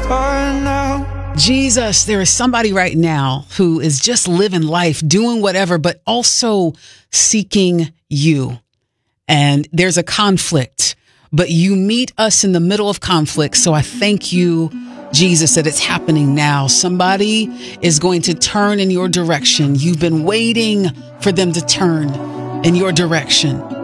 car now. Jesus, there is somebody right now who is just living life, doing whatever, but also seeking you. And there's a conflict, but you meet us in the middle of conflict. So I thank you, Jesus, that it's happening now. Somebody is going to turn in your direction. You've been waiting for them to turn in your direction.